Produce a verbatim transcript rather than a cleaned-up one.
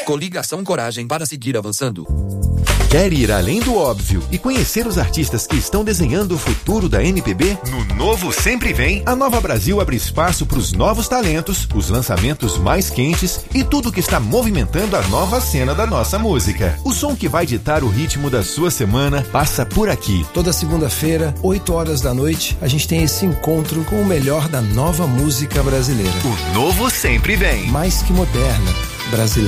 Coligação Coragem para seguir avançando. Quer ir além do óbvio e conhecer os artistas que estão desenhando o futuro da M P B? No Novo Sempre Vem, a Nova Brasil abre espaço para os novos talentos, os lançamentos mais quentes e tudo que está movimentando a nova cena da nossa música. O som que vai ditar o ritmo da sua semana passa por aqui. Toda segunda-feira, oito horas da noite, a gente tem esse encontro com o melhor da nova música brasileira. O Novo Sempre Vem. Mais que moderna, brasileira.